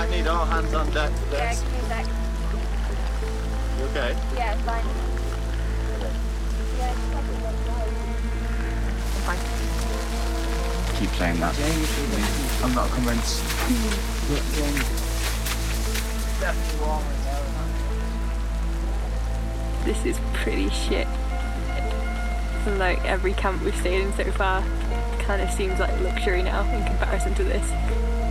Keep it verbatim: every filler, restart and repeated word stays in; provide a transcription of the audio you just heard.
might need all hands on deck for Yeah, this. come back. You okay? Yeah, fine. Yeah, it's probably one Fine. Keep saying that. I'm not convinced. This is pretty shit. And like every camp we've stayed in so far kind of seems like luxury now in comparison to this.